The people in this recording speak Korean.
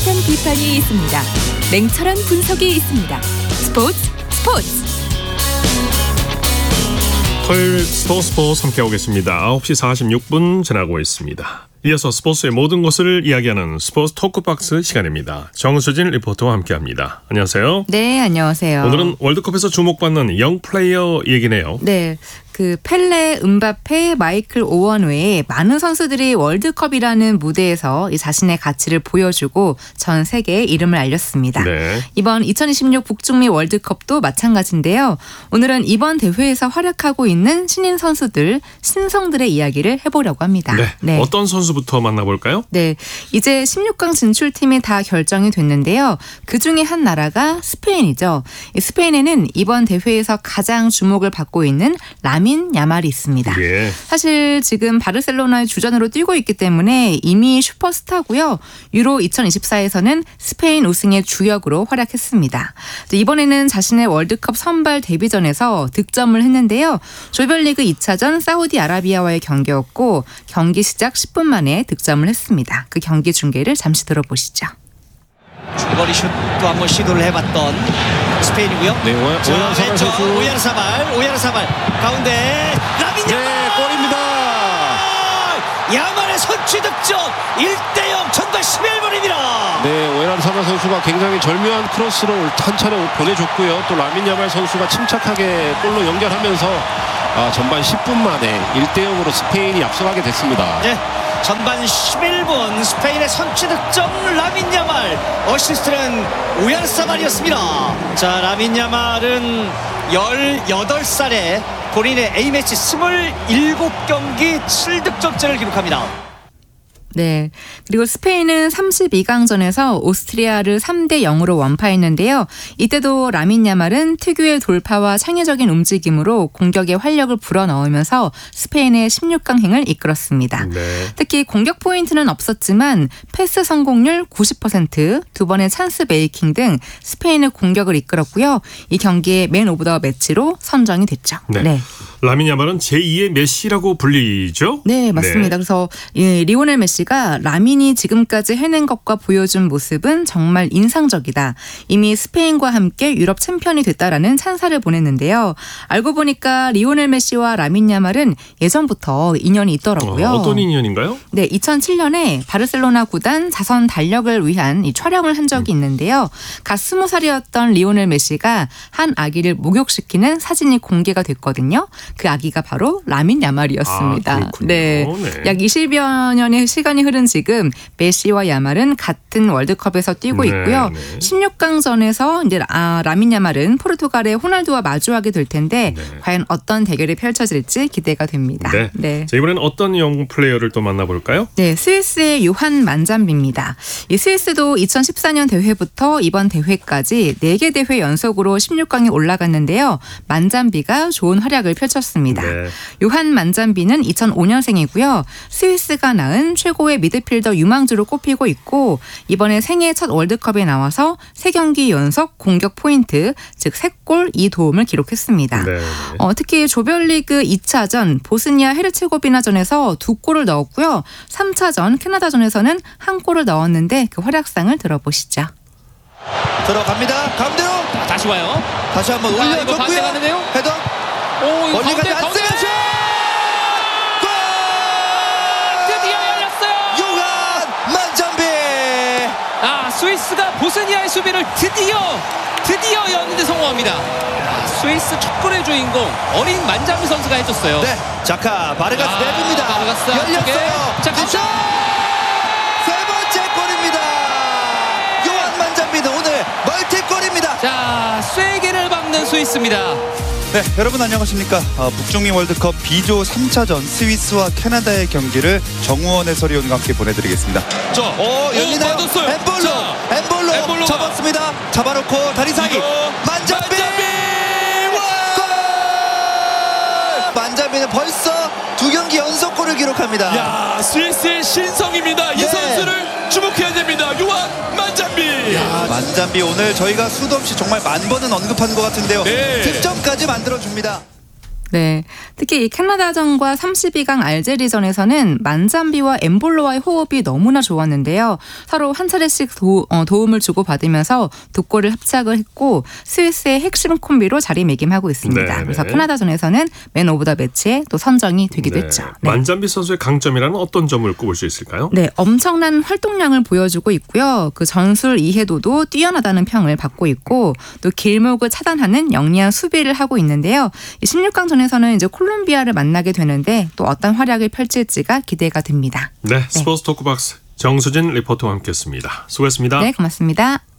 따뜻한 비판이 있습니다. 냉철한 분석이 있습니다. 스포츠. 토요일 스포츠 함께하고 계십니다. 9시 46분 지나고 있습니다. 이어서 스포츠의 모든 것을 이야기하는 스포츠 토크박스 시간입니다. 정수진 리포터와 함께합니다. 안녕하세요. 네, 안녕하세요. 오늘은 월드컵에서 주목받는 영 플레이어 얘기네요. 네. 펠레, 음바페, 마이클 오원 외에 많은 선수들이 월드컵이라는 무대에서 자신의 가치를 보여주고 전 세계에 이름을 알렸습니다. 네. 이번 2026 북중미 월드컵도 마찬가지인데요. 오늘은 이번 대회에서 활약하고 있는 신인 선수들, 신성들의 이야기를 해보려고 합니다. 네. 어떤 선수부터 만나볼까요? 네. 이제 16강 진출팀이 다 결정이 됐는데요. 그중에 한 나라가 스페인이죠. 스페인에는 이번 대회에서 가장 주목을 받고 있는 라민 야말이 있습니다. 예. 사실 지금 바르셀로나의 주전으로 뛰고 있기 때문에 이미 슈퍼스타고요. 유로 2024에서는 스페인 우승의 주역으로 활약했습니다. 이번에는 자신의 월드컵 선발 데뷔전에서 득점을 했는데요. 조별리그 2차전 사우디아라비아와의 경기였고 경기 시작 10분 만에 득점을 했습니다. 그 경기 중계를 잠시 들어보시죠. 중거리 슛도 한번 시도를 해봤던 스페인이고요. 네, 오야르사발 가운데 라민 야말. 네, 골입니다. 야말의 선취 득점 1대0 전반 11분입니다. 네, 오야르사발 선수가 굉장히 절묘한 크로스로 한 차례 보내줬고요. 또 라민 야말 선수가 침착하게 골로 연결하면서 전반 10분 만에 1대0으로 스페인이 앞서가게 됐습니다. 네. 전반 11분 스페인의 선취 득점 라민 야말, 어시스트는 오야르사발이었습니다. 자, 라민 야말은 18살에 본인의 A매치 27경기 7득점째를 기록합니다. 네. 그리고 스페인은 32강전에서 오스트리아를 3대0으로 완파했는데요. 이때도 라민 야말은 특유의 돌파와 창의적인 움직임으로 공격에 활력을 불어넣으면서 스페인의 16강행을 이끌었습니다. 네. 특히 공격 포인트는 없었지만 패스 성공률 90%, 두 번의 찬스 메이킹 등 스페인의 공격을 이끌었고요. 이 경기의 맨 오브 더 매치로 선정이 됐죠. 네. 라민 야말은 제2의 메시라고 불리죠? 네, 맞습니다. 네. 그래서 리오넬 메시가 라민이 지금까지 해낸 것과 보여준 모습은 정말 인상적이다. 이미 스페인과 함께 유럽 챔피언이 됐다라는 찬사를 보냈는데요. 알고 보니까 리오넬 메시와 라민 야말은 예전부터 인연이 있더라고요. 어떤 인연인가요? 네, 2007년에 바르셀로나 구단 자선 달력을 위한 이 촬영을 한 적이 있는데요. 갓 20살이었던 리오넬 메시가 한 아기를 목욕시키는 사진이 공개가 됐거든요. 그 아기가 바로 라민 야말이었습니다. 그렇군요. 네. 약 20여 년의 시간이 흐른 지금 메시와 야말은 같은 월드컵에서 뛰고 있고요. 16강전에서 이제 라민 야말은 포르투갈의 호날두와 마주하게 될 텐데 과연 어떤 대결이 펼쳐질지 기대가 됩니다. 네. 자, 이번엔 어떤 영 플레이어를 또 만나볼까요? 네, 스위스의 요한 만잠비입니다. 이 스위스도 2014년 대회부터 이번 대회까지 4개 대회 연속으로 16강에 올라갔는데요. 만잠비가 좋은 활약을 펼쳤습니다. 네. 요한 만잠비는 2005년생이고요. 스위스가 낳은 최고의 미드필더 유망주로 꼽히고 있고 이번에 생애 첫 월드컵에 나와서 3경기 연속 공격 포인트, 즉 3골 2도움을 기록했습니다. 네. 특히 조별리그 2차전 보스니아 헤르체고비나전에서 2골을 넣었고요. 3차전 캐나다전에서는 1골을 넣었는데 그 활약상을 들어보시죠. 들어갑니다. 가운데로 다시 와요. 다시 한번 올려줬고요. 헤더. 멀리 가지 않습니다. 골! 드디어 열렸어요. 요한 만잠비. 스위스가 보스니아의 수비를 드디어 여는데 성공합니다. 스위스 첫 골의 주인공 어린 만잠비 선수가 해줬어요. 네, 자카 바르가스 내줍니다. 바르가스 열렸어요. 자, 가죠. 세 번째 골입니다. 요한 만잠비는 오늘 멀티골입니다. 자, 쐐기를 박는 스위스입니다. 네, 여러분 안녕하십니까. 북중미 월드컵 B조 3차전 스위스와 캐나다의 경기를 정우원 해설위원과 함께 보내드리겠습니다. 열리나요? 엠볼로 잡았습니다. 잡아놓고 다리 사이 만잠비! 만잠비는 벌써 2경기 연속골을 기록합니다. 야, 스위스의 신성입니다. 이 선수를 주목해야 됩니다. 요한 만잠비. 만잠비 오늘 저희가 수도 없이 정말 만 번은 언급한 것 같은데요. 네. 득점까지 만들어줍니다. 네, 특히 이 캐나다전과 32강 알제리전에서는 만잠비와 엠볼로와의 호흡이 너무나 좋았는데요. 서로 한 차례씩 도움을 주고받으면서 두 골을 합작을 했고 스위스의 핵심 콤비로 자리매김하고 있습니다. 네, 그래서 네. 캐나다전에서는 맨 오브 더 매치에 또 선정이 되기도 네. 했죠. 네. 만잠비 선수의 강점이라는 어떤 점을 꼽을 수 있을까요? 네, 엄청난 활동량을 보여주고 있고요. 그 전술 이해도도 뛰어나다는 평을 받고 있고 또 길목을 차단하는 영리한 수비를 하고 있는데요. 16강전에서는 이제 콜롬비아를 만나게 되는데 또 어떤 활약을 펼칠지가 기대가 됩니다. 네, 스포츠 토크박스 정수진 리포터와 함께했습니다. 수고했습니다. 네, 고맙습니다.